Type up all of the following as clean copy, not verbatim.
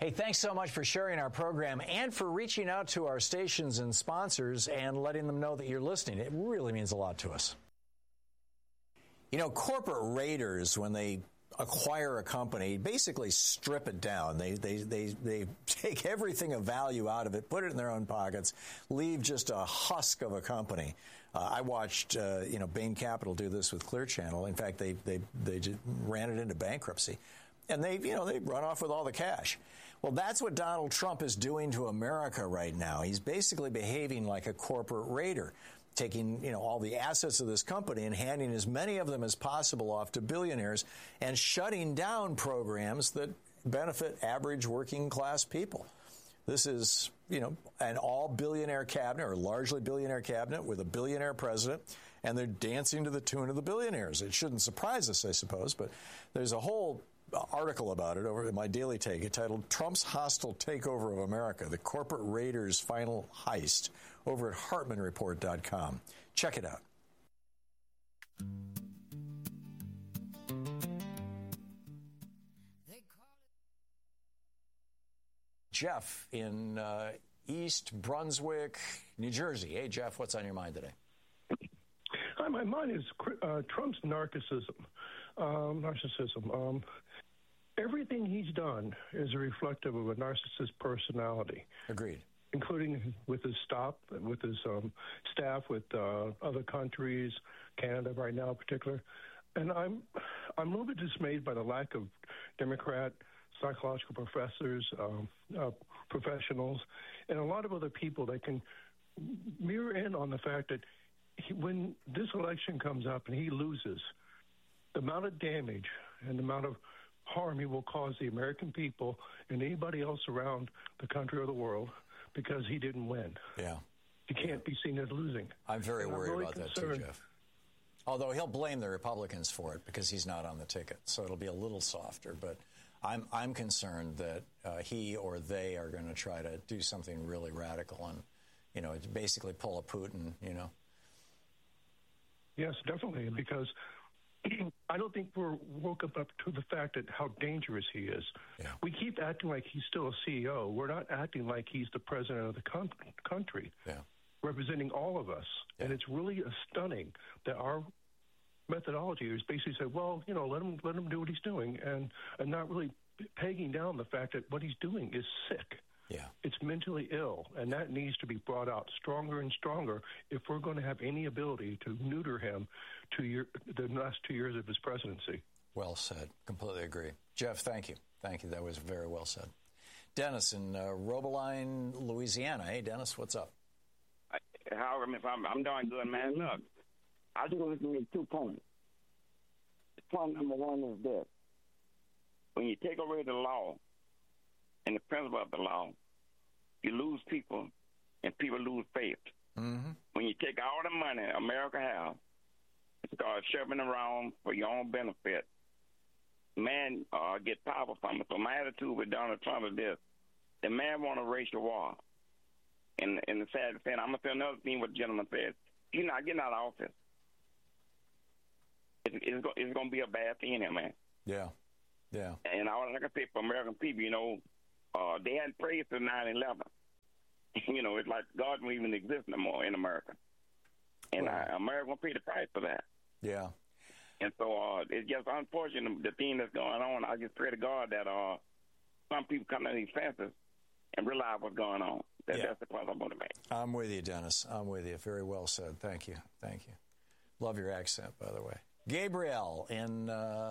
Hey, thanks so much for sharing our program and for reaching out to our stations and sponsors and letting them know that you're listening. It really means a lot to us. You know, corporate raiders, when they acquire a company, basically strip it down. They take everything of value out of it, put it in their own pockets, leave just a husk of a company. I watched, Bain Capital do this with Clear Channel. In fact, they just ran it into bankruptcy. And they run off with all the cash. Well, that's what Donald Trump is doing to America right now. He's basically behaving like a corporate raider, taking, all the assets of this company and handing as many of them as possible off to billionaires and shutting down programs that benefit average working class people. This is, an all billionaire cabinet or largely billionaire cabinet with a billionaire president, and they're dancing to the tune of the billionaires. It shouldn't surprise us, I suppose, but there's a whole article about it over in my Daily Take entitled Trump's Hostile Takeover of America, the Corporate Raiders' Final Heist, over at HartmanReport.com. Check it out. Jeff in East Brunswick, New Jersey. Hey, Jeff, what's on your mind today? Hi, my mind is Trump's narcissism. Everything he's done is reflective of a narcissist personality. Agreed. Including with his staff, with other countries, Canada right now in particular. And I'm a little bit dismayed by the lack of Democrat psychological professors, professionals, and a lot of other people that can mirror in on the fact that when this election comes up and he loses, the amount of damage and the amount of harm he will cause the American people and anybody else around the country or the world because he didn't win. Yeah. He can't be seen as losing. I'm very worried about that too, Jeff. Although he'll blame the Republicans for it because he's not on the ticket. So it'll be a little softer. But I'm concerned that he or they are going to try to do something really radical and, basically pull a Putin, Yes, definitely. Because I don't think we're woke up to the fact that how dangerous he is. Yeah. We keep acting like he's still a CEO. We're not acting like he's the president of the country, representing all of us. Yeah. And it's really stunning that our methodology is basically say, well, let him do what he's doing, and not really pegging down the fact that what he's doing is sick. Yeah. It's mentally ill, and that needs to be brought out stronger and stronger if we're going to have any ability to neuter him the last 2 years of his presidency. Well said. Completely agree. Jeff, thank you. Thank you. That was very well said. Dennis in Robeline, Louisiana. Hey, Dennis, what's up? Howard, I'm doing good, man. Look, I just want to make 2 points. Point number one is this. When you take away the law and the principle of the law, you lose people, and people lose faith. Mm-hmm. When you take all the money America has and start shoving around for your own benefit, man get power from it. So my attitude with Donald Trump is this. The man want a racial war. And the sad thing, I'm going to say another thing what the gentleman said. He's not getting out of office. It's going to be a bad thing here, man. Yeah. Yeah. And like I say, for American people, they hadn't prayed since 9/11. It's like God don't even exist no more in America. And America will pay the price for that. Yeah. And so it's just unfortunate, the thing that's going on. I just pray to God that some people come to these fences and realize what's going on. That's the point I'm going to make. I'm with you, Dennis. I'm with you. Very well said. Thank you. Thank you. Love your accent, by the way. Gabrielle in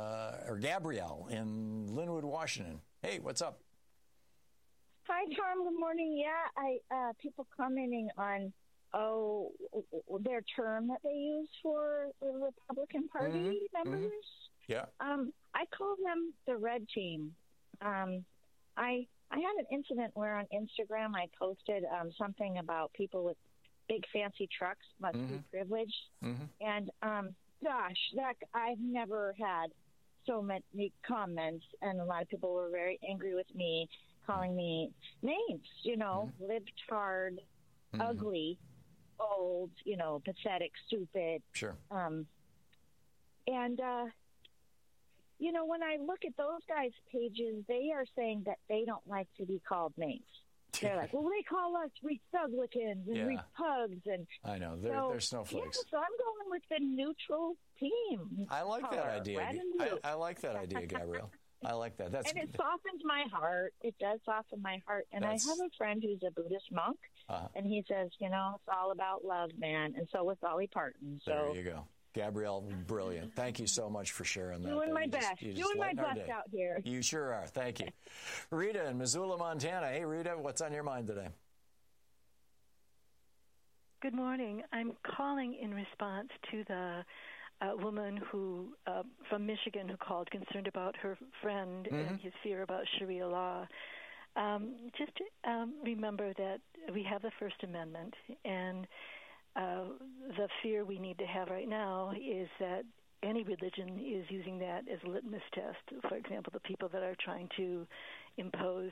Linwood, Washington. Hey, what's up? Hi, Tom. Good morning. Yeah, people commenting on their term that they use for the Republican Party members. Mm-hmm. Yeah. I call them the red team. I had an incident where on Instagram I posted something about people with big fancy trucks must be privileged, and I've never had so many comments, and a lot of people were very angry with me, calling me names, libtard, ugly, old, pathetic, stupid. Sure. when I look at those guys' pages, they are saying that they don't like to be called names. They're like, well, they call us we thuglicans and we pugs. And I know. They're snowflakes. Yeah, so I'm going with the neutral team. I like that idea. I like that idea, Gabrielle. I like that. And it softens my heart. It does soften my heart. And I have a friend who's a Buddhist monk, and he says, it's all about love, man. And so was Dolly Parton. So there you go. Gabrielle, brilliant. Thank you so much for sharing that. Doing my best. Doing my best out here. You sure are. Thank you. Rita in Missoula, Montana. Hey, Rita, what's on your mind today? Good morning. I'm calling in response to the woman who from Michigan who called concerned about her friend and his fear about Sharia law. Just remember that we have the First Amendment, and the fear we need to have right now is that any religion is using that as a litmus test. For example, the people that are trying to impose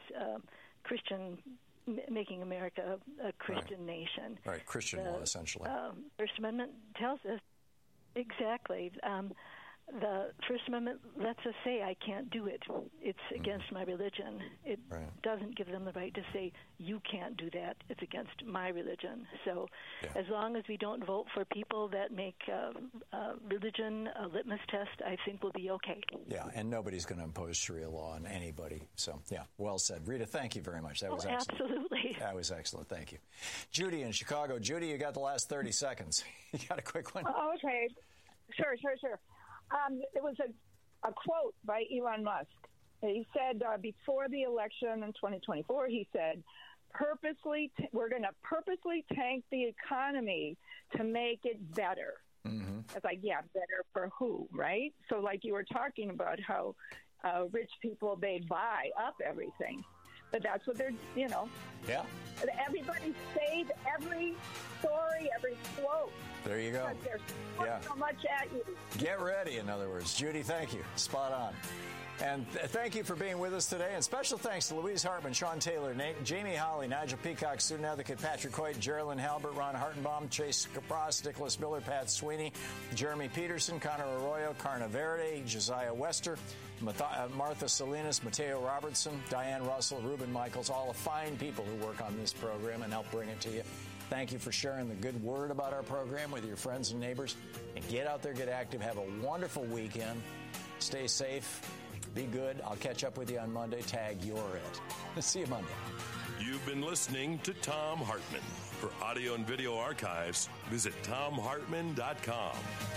making America a Christian nation. Right, Christian law, essentially. First Amendment tells us exactly. The First Amendment lets us say, I can't do it. It's against my religion. It doesn't give them the right to say, you can't do that. It's against my religion. So as long as we don't vote for people that make religion a litmus test, I think we'll be okay. Yeah, and nobody's going to impose Sharia law on anybody. So, well said. Rita, thank you very much. That was excellent. Absolutely. That was excellent. Thank you. Judy in Chicago. Judy, you got the last 30 seconds. You got a quick one? Okay. Sure. It was a quote by Elon Musk. He said before the election in 2024, he said, we're going to purposely tank the economy to make it better. Mm-hmm. It's like, better for who, right? So like you were talking about how rich people, they buy up everything. But that's what they're, Yeah. Everybody save every story, every quote. There you go. Because there's so much at you. Get ready, in other words. Judy, thank you. Spot on. And thank you for being with us today. And special thanks to Louise Hartman, Sean Taylor, Jamie Holly, Nigel Peacock, student advocate Patrick Hoyt, Geraldine Halbert, Ron Hartenbaum, Chase Capras, Nicholas Miller, Pat Sweeney, Jeremy Peterson, Connor Arroyo, Carna Verde, Josiah Wester, Martha Salinas, Mateo Robertson, Diane Russell, Ruben Michaels, all the fine people who work on this program and help bring it to you. Thank you for sharing the good word about our program with your friends and neighbors. And get out there, get active, have a wonderful weekend. Stay safe. Be good. I'll catch up with you on Monday. Tag You're It. See you Monday. You've been listening to Thom Hartmann. For audio and video archives, visit ThomHartmann.com.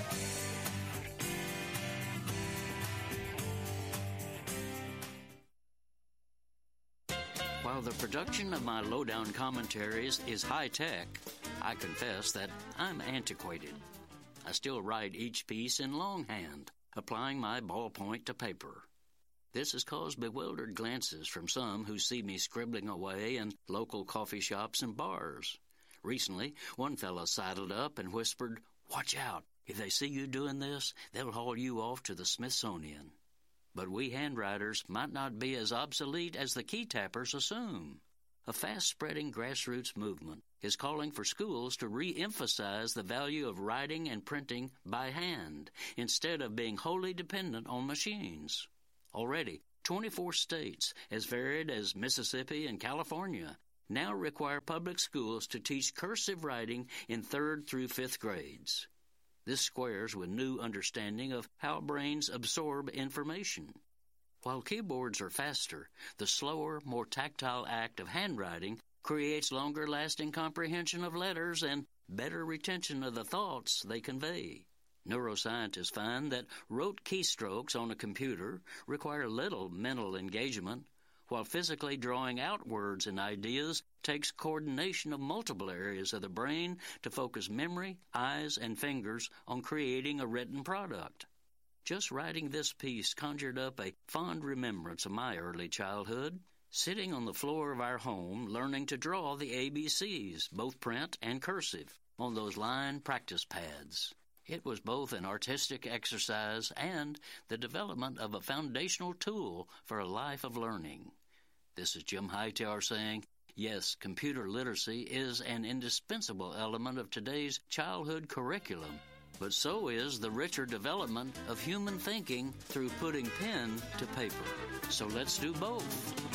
While the production of my lowdown commentaries is high-tech, I confess that I'm antiquated. I still write each piece in longhand, applying my ballpoint to paper. This has caused bewildered glances from some who see me scribbling away in local coffee shops and bars. Recently, one fellow sidled up and whispered, "Watch out. If they see you doing this, they'll haul you off to the Smithsonian." But we handwriters might not be as obsolete as the key tappers assume. A fast-spreading grassroots movement is calling for schools to re-emphasize the value of writing and printing by hand instead of being wholly dependent on machines. Already, 24 states, as varied as Mississippi and California, now require public schools to teach cursive writing in 3rd through 5th grades. This squares with new understanding of how brains absorb information. While keyboards are faster, the slower, more tactile act of handwriting creates longer-lasting comprehension of letters and better retention of the thoughts they convey. Neuroscientists find that rote keystrokes on a computer require little mental engagement, while physically drawing out words and ideas takes coordination of multiple areas of the brain to focus memory, eyes, and fingers on creating a written product. Just writing this piece conjured up a fond remembrance of my early childhood, sitting on the floor of our home learning to draw the ABCs, both print and cursive, on those line practice pads. It was both an artistic exercise and the development of a foundational tool for a life of learning. This is Jim Hightower saying, yes, computer literacy is an indispensable element of today's childhood curriculum, but so is the richer development of human thinking through putting pen to paper. So let's do both.